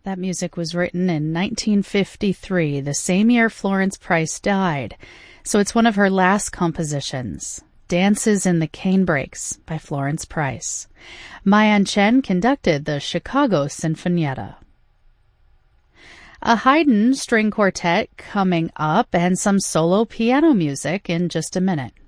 That music was written in 1953, the same year Florence Price died. So it's one of her last compositions, Dances in the Canebrakes by Florence Price. Ma-Yan Chen conducted the Chicago Sinfonietta. A Haydn string quartet coming up and some solo piano music in just a minute.